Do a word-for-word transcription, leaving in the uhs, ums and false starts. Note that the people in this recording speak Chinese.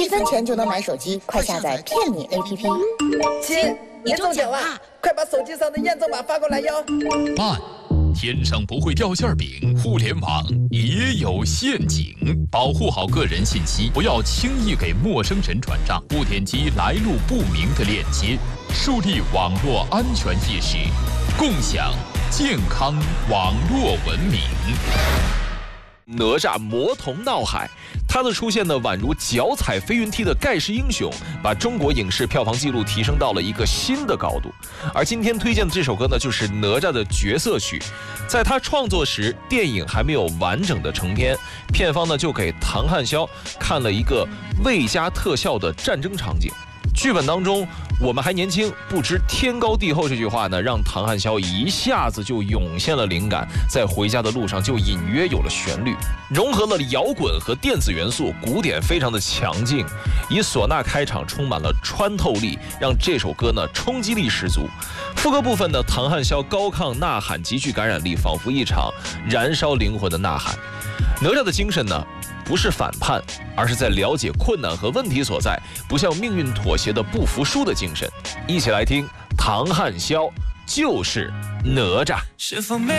一分钱就能买手机，快下载骗你 A P P。 亲，你中奖了，快把手机上的验证码发过来哟。 慢，天上不会掉馅饼，互联网也有陷阱，保护好个人信息，不要轻易给陌生人转账，不点击来路不明的链接，树立网络安全意识，共享健康网络文明。 哪吒魔童闹海，他的出现呢，宛如脚踩飞云梯的盖世英雄，把中国影视票房纪录提升到了一个新的高度。而今天推荐的这首歌呢，就是哪吒的角色曲。在他创作时，电影还没有完整的成片，片方呢就给唐汉霄看了一个未加特效的战争场景。剧本当中，我们还年轻，不知天高地厚这句话呢，让唐汉霄一下子就涌现了灵感，在回家的路上就隐约有了旋律，融合了摇滚和电子元素，鼓点非常的强劲，以唢呐开场，充满了穿透力，让这首歌呢冲击力十足。副歌部分呢，唐汉霄高亢呐喊极具感染力，仿佛一场燃烧灵魂的呐喊。哪吒的精神呢，不是反叛，而是在了解困难和问题所在，不向命运妥协的不服输的精神。一起来听唐汉霄就是哪吒。是否没